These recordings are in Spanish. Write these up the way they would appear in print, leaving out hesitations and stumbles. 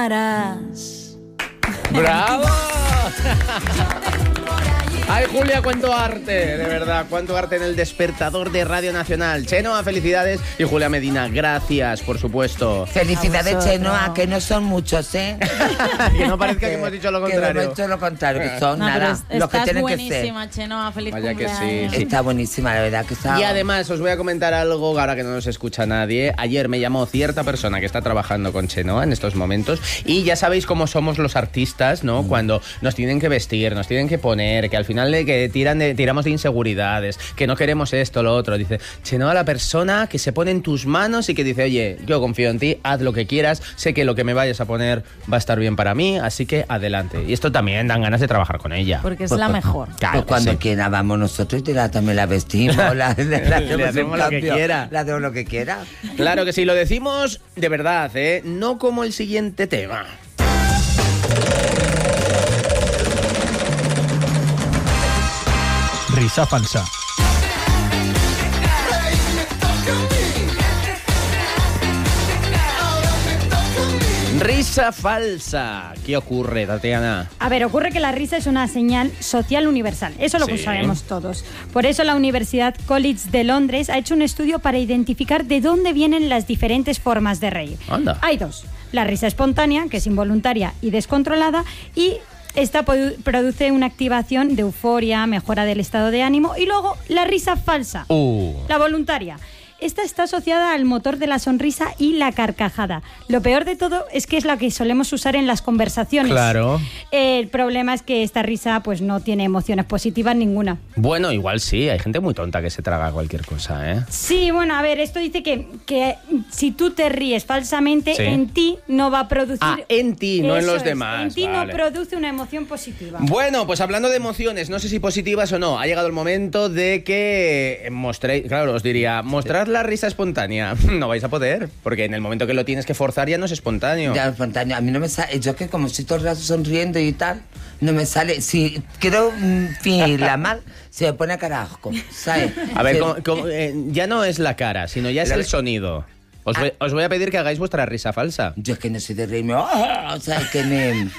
¡Bravo! Ay, Julia, cuánto arte, de verdad, cuánto arte en el despertador de Radio Nacional. Chenoa, felicidades. Y Julia Medina, gracias, por supuesto. Felicidades, Chenoa, que no son muchos, ¿eh? Que no parezca que hemos dicho lo contrario. Que hemos dicho lo contrario, que son nada, los que tienen que ser. Estás buenísima, Chenoa, feliz Vaya que cumpleaños. sí. Está buenísima, la verdad que está... Y además os voy a comentar algo ahora que no nos escucha nadie. Ayer me llamó cierta persona que está trabajando con Chenoa en estos momentos y ya sabéis cómo somos los artistas, ¿no? Cuando nos tienen que vestir, nos tienen que poner, que al final que tiramos de inseguridades, que no queremos esto, lo otro. Dice, Chenoa, la persona que se pone en tus manos y que dice, oye, yo confío en ti, haz lo que quieras, sé que lo que me vayas a poner va a estar bien para mí, así que adelante. Y esto también dan ganas de trabajar con ella. Porque es la mejor. Claro, Pues cuando sí. quiera vamos nosotros y también la vestimos, Le hacemos lo que quiera. La hacemos lo que quiera. Claro que sí, lo decimos de verdad, ¿eh? No como el siguiente tema. Risa falsa. Risa falsa. ¿Qué ocurre, Tatiana? A ver, ocurre que la risa es una señal social universal. Eso lo Sí. sabemos todos. Por eso la Universidad College de Londres ha hecho un estudio para identificar de dónde vienen las diferentes formas de reír. Anda. Hay dos. La risa espontánea, que es involuntaria y descontrolada, y esta produce una activación de euforia, mejora del estado de ánimo, y luego la risa falsa, la voluntaria. Esta está asociada al motor de la sonrisa y la carcajada. Lo peor de todo es que es la que solemos usar en las conversaciones. Claro. El problema es que esta risa pues no tiene emociones positivas ninguna. Bueno, igual sí, hay gente muy tonta que se traga cualquier cosa, ¿eh? Sí, bueno, a ver, esto dice que si tú te ríes falsamente, Sí. en ti no va a producir... Ah, en ti, no en Eso los es, demás. En ti vale. no produce una emoción positiva. Bueno, pues hablando de emociones, no sé si positivas o no, ha llegado el momento de que mostréis, claro, os diría, mostrad la risa espontánea. No vais a poder, porque en el momento que lo tienes que forzar ya no es espontáneo. Ya, espontáneo. A mí no me sale. Yo que como estoy todo el rato sonriendo y tal, no me sale. Si quiero fingirla mal, se me pone carajo, ¿sabes? A ver, Se- ya no es la cara, sino ya es el sonido. Os voy a pedir que hagáis vuestra risa falsa. Yo es que no soy de reírme. O sea, es que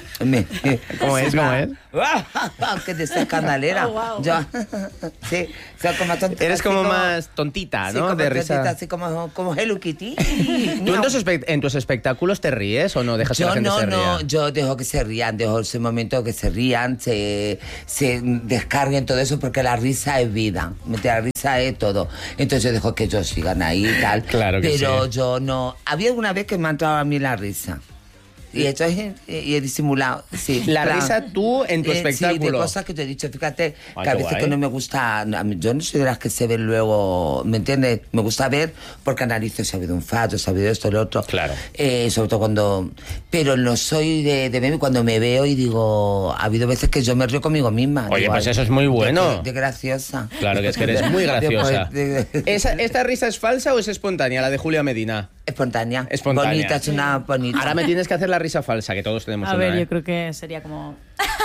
¿Cómo es? ¿Cómo es? Que de esa escandalera. Oh, wow. Yo, sí, o sea, como tontita. Eres así como más tontita, sí, ¿no? como De tontita, risa. así como Hello Kitty. ¿Tú en tus espectáculos te ríes o no dejas que la Yo gente se ría? no, yo dejo que se rían, dejo ese momento que se rían, se descarguen todo eso, porque la risa es vida, la risa es todo. Entonces yo dejo que ellos sigan ahí y tal. Claro que pero sí. yo no. Había alguna vez que me ha entrado a mí la risa. Y he disimulado, sí. La claro. risa tú en tu Sí, de espectáculo. cosas que te he dicho. Fíjate, Ay, que a qué veces guay. que no me gusta... Yo no soy de las que se ven luego, ¿me entiendes? Me gusta ver porque analizo si ha habido un fallo, si ha habido esto, lo otro. Claro. Sobre todo cuando... Pero no soy de verme cuando me veo y digo... Ha habido veces que yo me río conmigo misma. Oye, digo, pues ay, eso es muy bueno. De graciosa. Claro que es que eres muy graciosa. Después ¿Esta risa es falsa o es espontánea, la de Julia Medina? Espontánea. Espontánea. Bonita, es una bonita. Ahora me tienes que hacer la risa falsa, que todos tenemos A una, ver, ¿eh? yo creo que sería como...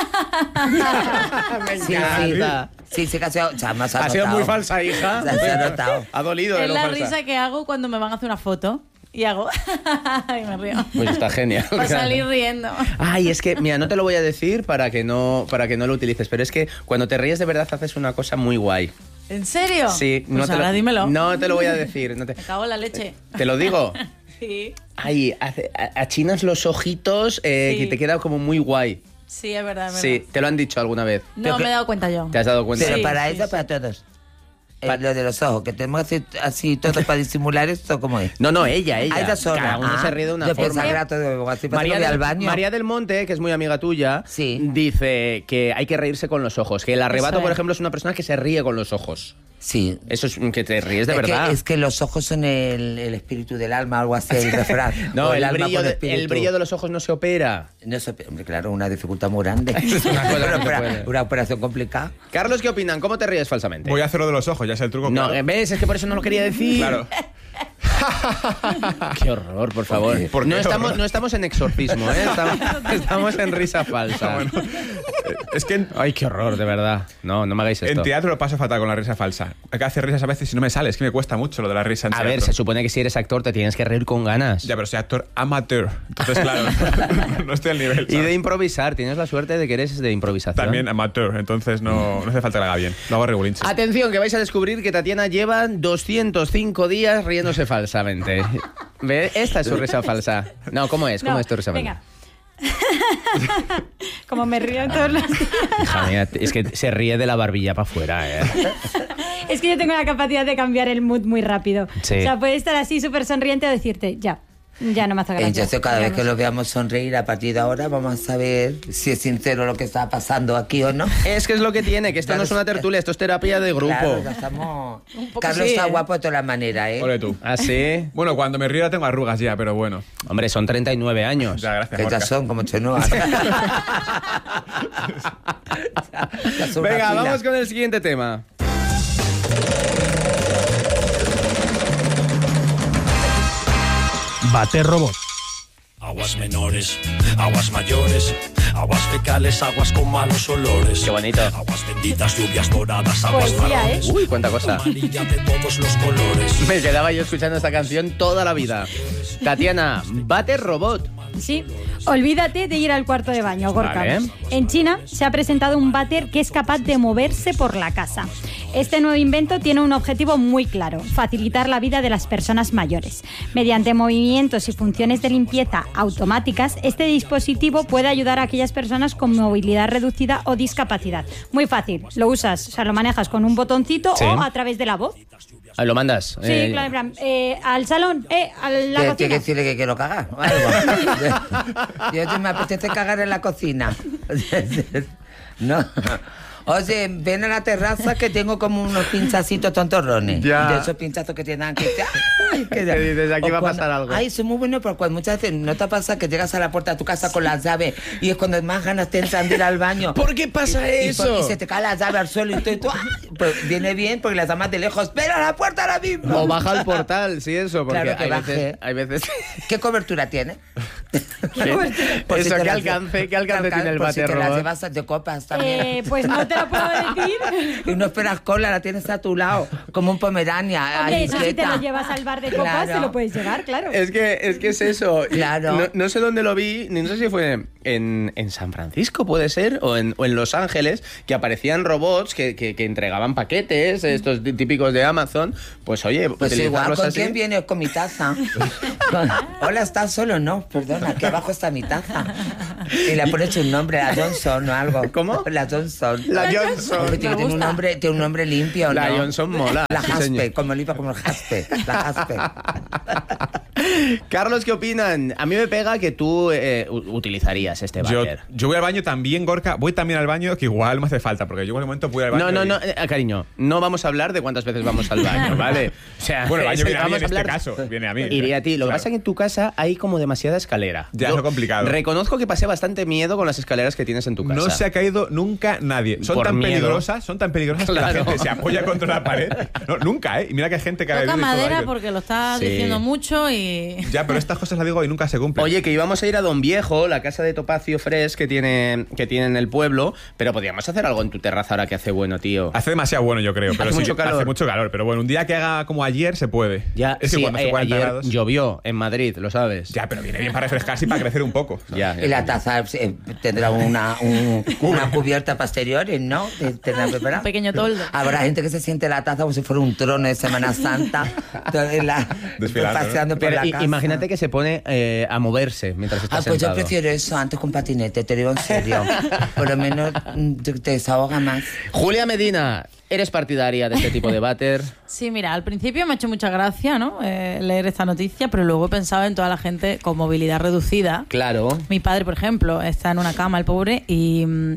Me Sí, encanta. sí, que ha sido... O sea, más Ha sido notado. muy falsa, hija. Se ha notado. Ha dolido de Es lo la falsa. risa que hago cuando me van a hacer una foto y hago... y me río. Pues está genial. Para salir riendo. Ay, es que, mira, no te lo voy a decir para que no lo utilices, pero es que cuando te ríes de verdad haces una cosa muy guay. ¿En serio? Sí, Pues ahora dímelo. No te lo voy a decir. Me cago en la leche. ¿Te lo digo? Sí. Ay, achinas los ojitos que te queda como muy guay. Sí, es verdad, es verdad. Sí, te lo han dicho alguna vez. No, me he dado cuenta yo. ¿Te has dado cuenta? Pero Sí, para sí, ella, sí. para todos. Lo de los ojos, que tenemos que hacer así todo para disimular esto, ¿cómo es? No, ella. Ah, ella sola. Cada uno se ríe de una yo forma. pensaba que era todo así, para María ir al baño. María del Monte, que es muy amiga tuya, Sí. dice que hay que reírse con los ojos. Que el arrebato, Eso es. por ejemplo, es una persona que se ríe con los ojos. Sí. Eso es que te ríes de Es verdad. es que los ojos son el espíritu del alma, algo así, el refrán. No, O el alma brillo, con espíritu. el brillo de los ojos no se opera. No sé, hombre, claro, una dificultad muy grande. Es una cosa que no se puede. Una operación complicada. Carlos, ¿qué opinan? ¿Cómo te ríes falsamente? Voy a hacer lo de los ojos, ya es el truco. No, claro. ¿ves? Es que por eso no lo quería decir. Claro. Qué horror, por favor. ¿Por qué No estamos en exorcismo, ¿eh? Estamos en risa falsa. Bueno, es que Ay, qué horror, de verdad. No me hagáis esto. en teatro lo paso fatal con la risa falsa. Hay que hacer risas a veces y no me sale. Es que me cuesta mucho lo de la risa en A teatro. ver, se supone que si eres actor te tienes que reír con ganas. Ya, pero soy actor amateur. Entonces, claro, no estoy al nivel. Y ¿sabes? de improvisar, tienes la suerte de que eres de improvisación. También amateur, entonces no hace falta que lo haga bien. Lo hago regulinches. Atención, que vais a descubrir que Tatiana lleva 205 días riéndose falsamente. ¿Ve? Esta es su risa falsa. No, ¿cómo es? ¿Cómo No, es tu risa falsa? venga. Como me río en todos los días. Hija mía, es que se ríe de la barbilla para afuera, ¿eh? Es que yo tengo la capacidad de cambiar el mood muy rápido. Sí. O sea, puede estar así súper sonriente o decirte, ya no me hace gracia. Entonces, cada vez que Vamos. lo veamos sonreír, a partir de ahora vamos a saber si es sincero lo que está pasando aquí o no. Es que es lo que tiene, que esto no es una tertulia, esto es terapia de grupo. Claro, ya estamos... poco Carlos sí, está ¿eh? guapo de todas las maneras, ¿eh? Ole tú. ¿Ah, sí? Bueno, cuando me río ya tengo arrugas ya, pero bueno. Hombre, son 39 años. Ya, gracias, Que ya Gorka. son como chenuas. Ya son una Venga, pila. vamos con el siguiente tema. Bate robot. Aguas menores, aguas mayores, aguas fecales, aguas con malos olores. Qué bonito. Aguas benditas, lluvias doradas, aguas Poesía, marrones. Uy, cuánta cosa. Amarilla de todos los colores. Me quedaba yo escuchando esta canción toda la vida. Tatiana, bate robot. Sí, olvídate de ir al cuarto de baño, Gorka. Vale. En China se ha presentado un váter que es capaz de moverse por la casa. Este nuevo invento tiene un objetivo muy claro: facilitar la vida de las personas mayores. Mediante movimientos y funciones de limpieza automáticas, este dispositivo puede ayudar a aquellas personas con movilidad reducida o discapacidad. Muy fácil, lo usas, o sea, lo manejas con un botoncito Sí. o a través de la voz. Ah, lo mandas. Sí, claro, en plan, al salón, a la Tiene que cocina. decirle que quiero cagar o algo. Yo me apetece cagar en la cocina. No. Oye, ven a la terraza que tengo como unos pinchacitos tontorrones. Ya. De esos pinchazos que te dan que Que dices, aquí o va a pasar algo. Ay, son muy buenos, pero cuando muchas veces no te pasa que llegas a la puerta de tu casa con las llaves y es cuando más ganas te entran de ir al baño. ¿Por qué pasa eso? Y se te cae la llave al suelo y tú ¡ay! Pues viene bien porque las llamas de lejos. ¡Ven a la puerta ahora mismo! O baja al portal, sí, eso, porque Claro que hay, baje. veces, hay veces... ¿Qué cobertura tiene? Eso, si te ¿qué las- alcance tiene el por si bate te las robot? llevas de copas también. Pues no te lo puedo decir. Y no esperas cola, la tienes a tu lado, como un pomerania. Hombre, ahí eso si te quieta. lo llevas al bar de copas, Claro. te lo puedes llevar, claro. Es que es eso. Claro. No sé dónde lo vi, ni no sé si fue en San Francisco, puede ser, o en Los Ángeles, que aparecían robots que entregaban paquetes, estos típicos de Amazon. Pues oye, Pues igual, utilizarlos ¿con así. quién vienes? Con mi taza. Hola, ¿estás solo? No, perdona, aquí abajo está mi taza. Y le pones un nombre, la Johnson o algo. ¿Cómo? La Johnson. La Johnson. Hombre, tiene tiene un nombre limpio, ¿no? La Johnson mola. La Sí, Jaspe, señor. como limpia como el Jaspe. La Jaspe. Carlos, ¿qué opinan? A mí me pega que tú utilizarías este váter. Yo voy al baño también, Gorka. Voy también al baño, que igual me hace falta, porque yo en el momento voy al baño. No, cariño, no vamos a hablar de cuántas veces vamos al baño, ¿vale? O sea, Bueno, el baño viene a mí vamos en este hablar- caso. Viene a mí. Iría a ti. Lo que Claro. pasa es que en tu casa hay como demasiada escalera. Ya, Yo es lo complicado. Reconozco que pasé bastante miedo con las escaleras que tienes en tu casa. No se ha caído nunca nadie. Son Por tan miedo. peligrosas que la Claro. gente se apoya contra la pared. No, nunca, ¿eh? Y mira que hay gente que ha Toca bebido y todo madera ahí. porque lo estás Sí. diciendo mucho y... Ya, pero estas cosas las digo y nunca se cumplen. Oye, que íbamos a ir a Don Viejo, la casa de Topacio Fresh que tiene en el pueblo, pero podríamos hacer algo en tu terraza ahora que hace bueno, tío. Hace demasiado bueno, yo creo. Pero Hace sí, mucho calor. Hace mucho calor. Pero bueno, un día que haga como ayer se puede. Ya, es que sí, cuando hace 40 ayer grados. llovió en Madrid, lo sabes. Ya, pero viene bien para refrescarse y para crecer un poco. Ya. Y la taza tendrá una cubierta posteriores, ¿no? Tendrá preparada. Un pequeño toldo. Habrá gente que se siente la taza como si fuera un trono de Semana Santa. Desfilando, paseando por Pero la casa. imagínate que se pone a moverse mientras está Ah, pues yo sentado. prefiero eso antes con patinete, te digo en serio. Por lo menos te desahoga más. Julia Medina, ¿eres partidaria de este tipo de váter? Sí, mira, al principio me ha hecho mucha gracia, ¿no? Leer esta noticia, pero luego he pensado en toda la gente con movilidad reducida. Claro. Mi padre, por ejemplo, está en una cama, el pobre, y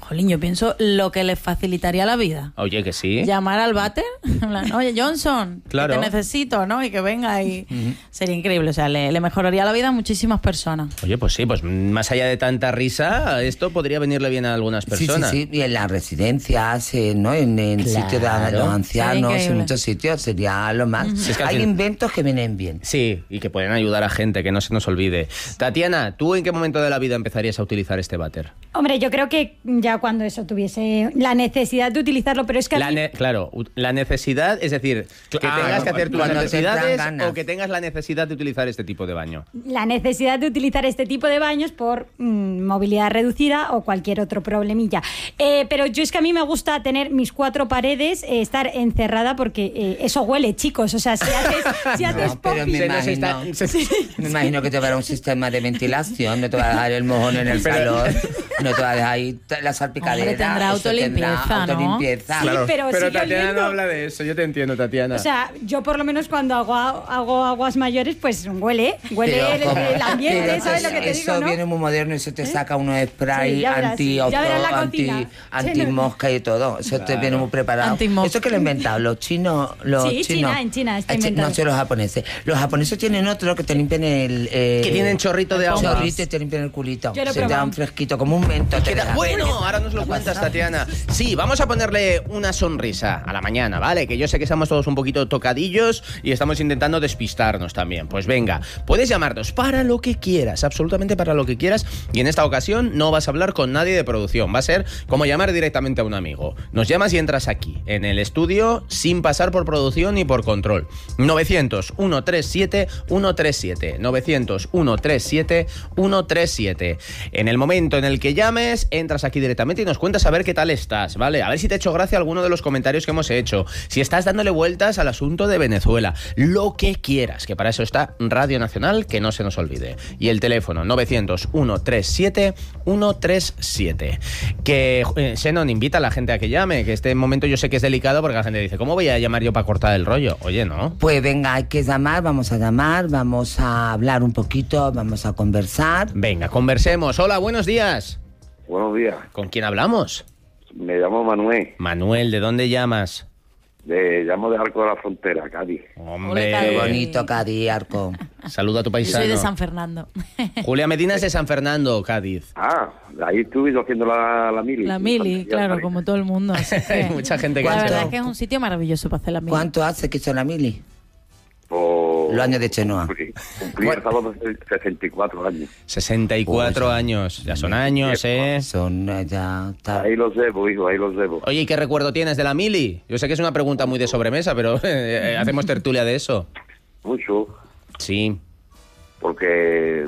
Jolín, yo pienso lo que les facilitaría la vida. Oye, que sí. Llamar al váter, en plan, oye, Johnson, Claro. que te necesito, ¿no? Y que venga y... Sería increíble, o sea, le mejoraría la vida a muchísimas personas. Oye, pues sí, pues más allá de tanta risa, esto podría venirle bien a algunas personas. Sí, y en las residencias, ¿no? En sitios de los ancianos, Sería en increíble. muchos sitios, sería lo más. Es que al Hay fin- inventos que vienen bien. Sí, y que pueden ayudar a gente, que no se nos olvide. Tatiana, ¿tú en qué momento de la vida empezarías a utilizar este váter? Hombre, yo creo que ya cuando eso tuviese la necesidad de utilizarlo, pero es que a mí- Claro, la necesidad, es decir, que tengas que hacer tus cuando te necesidades entran ganas. o que tengas la necesidad de utilizar este tipo de baño. la necesidad de utilizar este tipo de baños por movilidad reducida o cualquier otro problemilla. Pero yo es que a mí me gusta tener mis 4 paredes, estar encerrada porque eso huele, chicos. O sea, si haces No, pero popis- me Se nos imagino, está- me imagino que te va a dar un sistema de ventilación, no te va a dejar el mojón en el salón, no te va a dejar ahí la salpicadera. Hombre, tendrá eso autolimpieza, ¿no? autolimpieza. Sí, pero sigue Tatiana oliendo. no habla de eso, yo te entiendo, Tatiana. O sea, yo por lo menos cuando hago aguas mayores, pues huele Pero el ambiente, pero ¿sabes lo que te eso digo, no? viene muy moderno y se te saca unos spray Sí, ya verás, ya verás la cocina. anti mosca y todo. Eso te viene muy preparado. Antimosca. Eso que lo inventan los chinos. Sí, en China está inventado. No sé, los japoneses. Los japoneses tienen otro que te limpian el. Que tienen chorrito de agua. Chorrito y te limpian el culito. Yo lo he Se te probado. dan fresquito, como un mento. te Queda- deja. bueno, ahora nos lo cuentas, Tatiana. Sí, vamos a ponerle una sonrisa a la mañana, ¿vale? Que yo sé que estamos todos un poquito tocadillos y estamos intentando despistarnos también. Pues venga, puedes llamarnos para lo que quieras, absolutamente para lo que quieras. Y en esta ocasión no vas a hablar con nadie de producción. Va a ser como llamar directamente a un amigo. Nos llamas y entras aquí, en el estudio, sin pasar por producción ni por control. 900-137-137. 900-137-137. En el momento en el que llames, entras aquí directamente y nos cuentas a ver qué tal estás, ¿vale? A ver si te ha hecho gracia alguno de los comentarios que hemos hecho. Si estás dándole vueltas al asunto de Venezuela. Lo que quieras, que para eso está Radio Nacional, que no se nos olvide. Y el teléfono 900-137-137. Que Xenon invita a la gente a que llame, que este momento yo sé que es delicado porque la gente dice, ¿cómo voy a llamar yo para cortar el rollo? Oye, ¿no? Pues venga, hay que llamar, vamos a hablar un poquito, vamos a conversar. Venga, conversemos. Hola, buenos días. Buenos días, ¿Con quién hablamos? me llamo Manuel, Manuel, ¿de dónde llamas? llamo de Arco de la Frontera, Cádiz. Hombre, Cádiz. Qué bonito, Cádiz, Arco. saluda a tu Yo paisano. soy de San Fernando. Julia Medina es de San Fernando, Cádiz. Ah, ahí estuve yo haciendo la mili. La mili, claro, como todo el mundo. Así que, Hay mucha gente que la hace- verdad es que es un sitio maravilloso para hacer la mili. ¿Cuánto hace que son la mili? Por... Los años de Chenoa. Cumplí el sábado 64 años. 64 años. Ya son años, ¿eh? Son ya... Ahí los debo, hijo, ahí los debo. Oye, ¿y qué recuerdo tienes de la mili? Yo sé que es una pregunta muy de sobremesa, pero hacemos tertulia de eso. Mucho, Sí. porque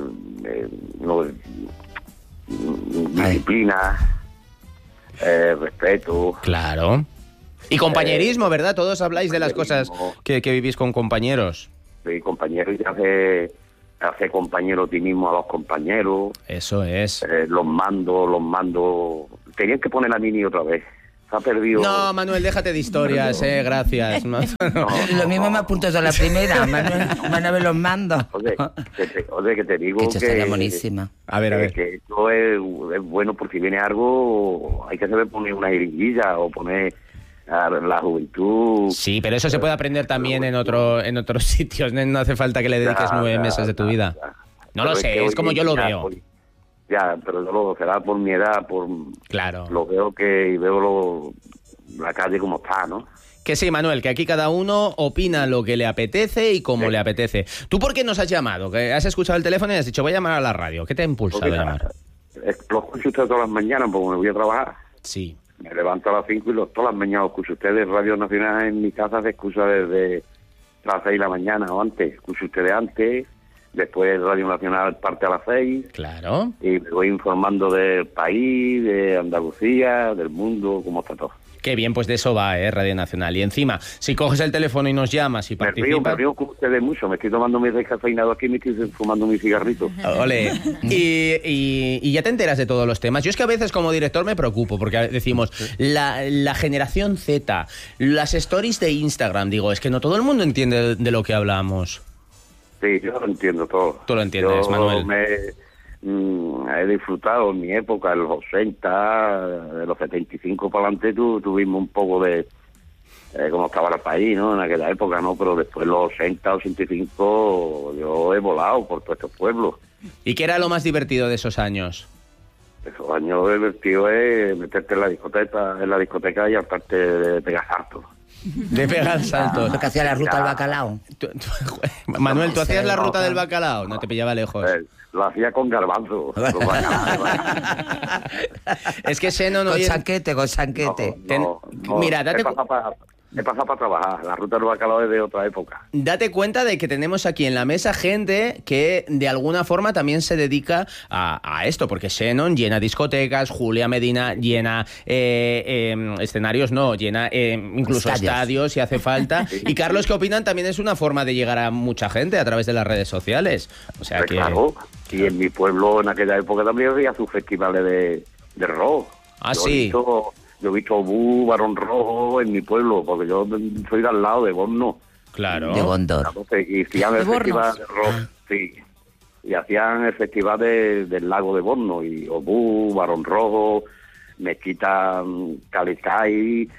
disciplina, respeto. Claro. Y compañerismo, ¿verdad? Todos habláis de las cosas que vivís con compañeros. Soy compañero y hace compañero a ti mismo a los compañeros. Eso es. Los mando. Tenían que poner la mini otra vez. Se ha perdido. No, Manuel, déjate de historias, gracias. No. Lo mismo me apunto yo a la primera, Manuel, van a ver los mandos. Oye, que te digo Que que... esto estaría buenísima. A ver. Que esto es bueno por si viene algo, hay que saber poner una jeringuilla o poner a la juventud. Sí, pero eso se puede aprender también en otros sitios. No hace falta que le dediques 9 meses de tu vida. No lo sé, es como yo lo veo. Ya, pero yo lo será por mi edad, Claro. lo veo y veo la calle como está, ¿no? Que sí, Manuel, que aquí cada uno opina lo que le apetece y como Sí. le apetece. ¿Tú por qué nos has llamado? Que has escuchado el teléfono y has dicho, voy a llamar a la radio. ¿Qué te ha impulsado a llamar? Lo escucho usted todas las mañanas porque me voy a trabajar. Sí. Me levanto a las 5 y todas las mañanas escucho ustedes. Radio Nacional en mi casa se escucha desde las 6 de la mañana o antes. Escucho ustedes antes, después Radio Nacional parte a las 6 Claro. y me voy informando del país, de Andalucía, del mundo, cómo está todo. Qué bien, pues de eso va, Radio Nacional. Y encima, si coges el teléfono y nos llamas y Me participas... río con ustedes mucho. Me estoy tomando mi descafeinado aquí y me estoy fumando mi cigarrito. Ole. Y ya te enteras de todos los temas. Yo es que a veces como director me preocupo porque decimos la generación Z, las stories de Instagram, digo, es que no todo el mundo entiende de lo que hablamos. Sí, yo lo entiendo todo. Tú lo entiendes, Manuel. he disfrutado en mi época, en los 80, de los 75 para adelante, tuvimos un poco de cómo estaba el país, ¿no? En aquella época, ¿no? Pero después los 80, 85, yo he volado por todos estos pueblos. ¿Y qué era lo más divertido de esos años? Esos años divertidos es meterte en la discoteca y hartarte de pegar saltos. De pegar saltos. Porque hacía la ruta del bacalao. Manuel, ¿tú hacías la ruta del bacalao? No te pillaba lejos. Lo hacía con garbanzo. Es que Xenon... Con chanquete. No, Mira, date he pasado para trabajar. La ruta del bacalao es de otra época. Date cuenta de que tenemos aquí en la mesa gente que de alguna forma también se dedica a esto, porque Xenon llena discotecas, Julia Medina llena escenarios, llena incluso estadios si hace falta. Y Carlos, ¿qué opinan? También es una forma de llegar a mucha gente a través de las redes sociales. O sea que... Claro, y en mi pueblo en aquella época también había sus festivales de rock. Ah, sí. Yo he visto Obú, Barón Rojo en mi pueblo, porque yo soy de al lado de Borno. Claro. De Gondor. Y hacían el festival de rock, sí. Y hacían el festival del lago de Borno. Y Obú, Barón Rojo, Mezquita, Calicay...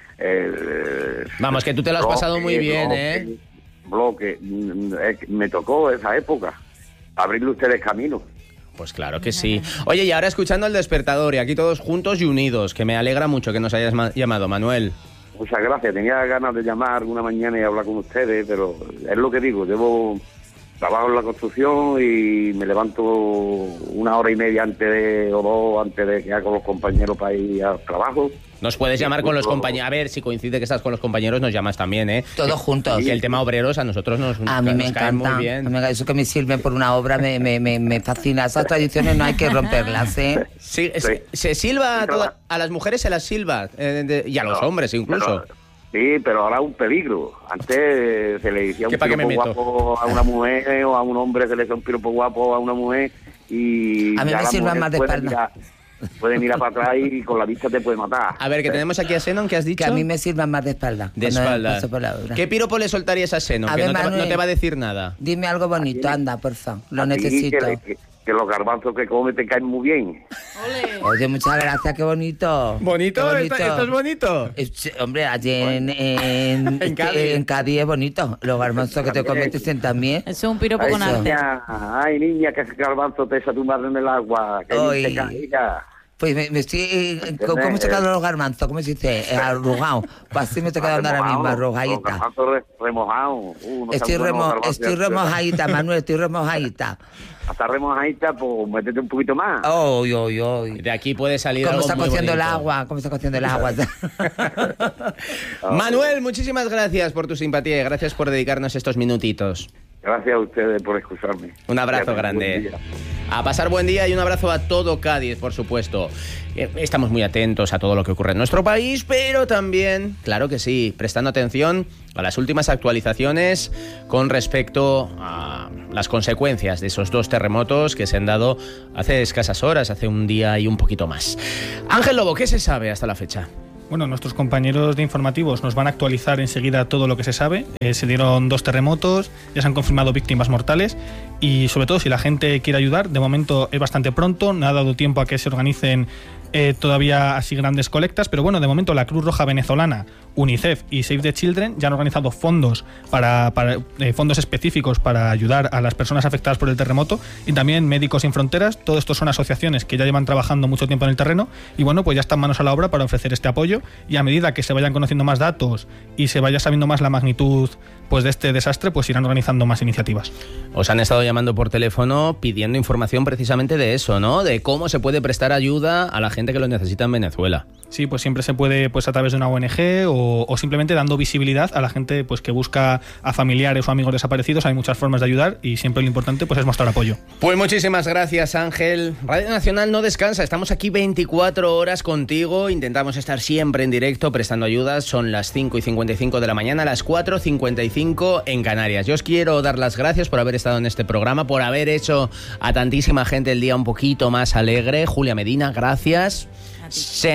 Vamos, que tú te lo has pasado muy bien, ¿eh? Bloque. Me tocó esa época. Abrirle ustedes camino. Pues claro que sí. Oye, y ahora escuchando El Despertador, y aquí todos juntos y unidos, que me alegra mucho que nos hayas llamado, Manuel. Muchas gracias. Tenía ganas de llamar una mañana y hablar con ustedes, pero es lo que digo. Trabajo en la construcción y me levanto 1 hora y media antes de que haga con los compañeros para ir al trabajo. Nos puedes llamar con los compañeros. A ver, si coincide que estás con los compañeros, nos llamas también, ¿eh? Todos juntos. Y el tema obreros a nosotros nos a mí me encanta. Muy bien. Eso que me sirve por una obra me fascina. Esas tradiciones no hay que romperlas, ¿eh? Sí. Se silba a las mujeres, se las silba. Y a los hombres incluso. Pero ahora es un peligro. Antes se le decía un piropo guapo a una mujer, o a un hombre se le decía un piropo guapo a una mujer, y a mí me sirvan más de espalda. Pueden ir para atrás y con la vista te puede matar. A ver, que tenemos aquí a Xenon, ¿qué has dicho? Que a mí me sirvan más de espalda. De espalda. ¿Qué piropo le soltarías a Xenon? Que no te va a decir nada. Dime algo bonito, anda, porfa. Lo necesito. Que los garbanzos que comes te caen muy bien. Oye, muchas gracias, qué bonito. ¿Bonito? ¿Esto es bonito? Hombre, allí en Cádiz es bonito. Los garbanzos que te comes te sientan bien. Eso es un piropo con arte. Ay, niña, que ese garbanzo te echa tu madre en el agua. Que te caiga. Pues me estoy... ¿Cómo se quedan los garbanzos? ¿Cómo se dice? Arrugado. Pues así me estoy quedando ahora mismo, arrugadita. Los garbanzos remojados. Estoy remojadita, Manuel, estoy remojadita. Hasta remojadita, pues métete un poquito más. De aquí puede salir algo muy bonito. ¿Cómo está cociendo el agua? Manuel, muchísimas gracias por tu simpatía y gracias por dedicarnos estos minutitos. Gracias a ustedes por escucharme. Un abrazo grande. A pasar buen día y un abrazo a todo Cádiz, por supuesto. Estamos muy atentos a todo lo que ocurre en nuestro país, pero también, claro que sí, prestando atención a las últimas actualizaciones con respecto a las consecuencias de esos 2 terremotos que se han dado hace escasas horas, hace un día y un poquito más. Ángel Lobo, ¿qué se sabe hasta la fecha? Bueno, nuestros compañeros de informativos nos van a actualizar enseguida todo lo que se sabe. Se dieron 2 terremotos, ya se han confirmado víctimas mortales y sobre todo si la gente quiere ayudar, de momento es bastante pronto, no ha dado tiempo a que se organicen todavía así grandes colectas, pero bueno, de momento la Cruz Roja venezolana, UNICEF y Save the Children ya han organizado fondos fondos específicos para ayudar a las personas afectadas por el terremoto, y también Médicos Sin Fronteras. Todo esto son asociaciones que ya llevan trabajando mucho tiempo en el terreno y bueno, pues ya están manos a la obra para ofrecer este apoyo, y a medida que se vayan conociendo más datos y se vaya sabiendo más la magnitud pues de este desastre, pues irán organizando más iniciativas. Os han estado llamando por teléfono pidiendo información precisamente de eso, ¿no? De cómo se puede prestar ayuda a la gente que lo necesita en Venezuela. Sí, pues siempre se puede, pues a través de una ONG o simplemente dando visibilidad a la gente pues que busca a familiares o amigos desaparecidos. Hay muchas formas de ayudar y siempre lo importante pues es mostrar apoyo. Pues muchísimas gracias, Ángel. Radio Nacional no descansa, estamos aquí 24 horas contigo, intentamos estar siempre en directo prestando ayudas. Son las 5:55 de la mañana, las 4:55 en Canarias. Yo os quiero dar las gracias por haber estado en este programa, por haber hecho a tantísima gente el día un poquito más alegre. Julia Medina, gracias. Xenon Espejo.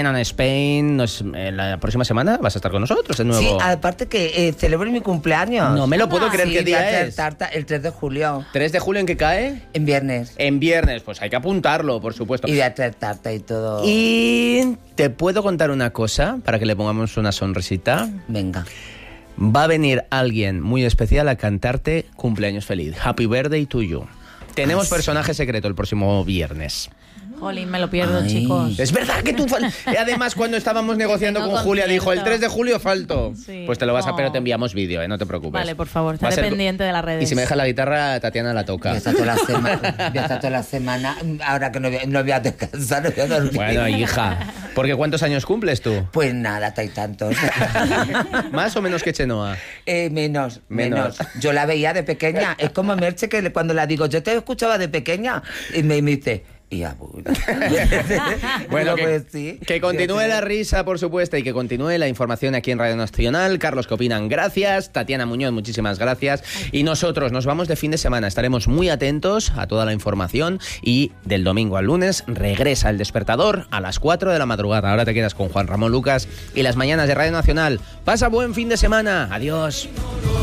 Spain. La próxima semana vas a estar con nosotros de nuevo. Sí, aparte que celebro mi cumpleaños. No me lo puedo creer. Sí, ¿Qué día voy a hacer es? tarta el 3 de julio. ¿3 de julio en qué cae? En viernes. En viernes, pues hay que apuntarlo, por supuesto. Y voy a hacer tarta y todo. Y te puedo contar una cosa para que le pongamos una sonrisita. Venga. Va a venir alguien muy especial a cantarte cumpleaños feliz. Happy birthday to you. Tenemos personaje secreto el próximo viernes. Jolín, me lo pierdo, Ay. chicos. Es verdad que tú... Además, cuando estábamos negociando Tengo con Julia, concierto. dijo, el 3 de julio falto. Sí. Pues te lo vas a... Oh. Pero te enviamos vídeo, no te preocupes. Vale, por favor, Va a estaré ser- pendiente de las redes. Y si me deja la guitarra, Tatiana la toca. Voy a estar toda la semana, ahora que no voy a descansar, no voy a dormir. Bueno, hija, porque ¿cuántos años cumples tú? Pues nada, hay tantos. ¿Más o menos que Chenoa? Menos. Menos. Yo la veía de pequeña. Es como Merche que cuando la digo, yo te escuchaba de pequeña. Y me dice, y abuela. Bueno, Digo, pues sí. que continúe la risa, por supuesto, y que continúe la información aquí en Radio Nacional. Carlos, ¿qué opinan? Gracias. Tatiana Muñoz, muchísimas gracias. Y nosotros nos vamos de fin de semana. Estaremos muy atentos a toda la información y del domingo al lunes regresa El Despertador a las 4 de la madrugada. Ahora te quedas con Juan Ramón Lucas y las mañanas de Radio Nacional. Pasa buen fin de semana. Adiós.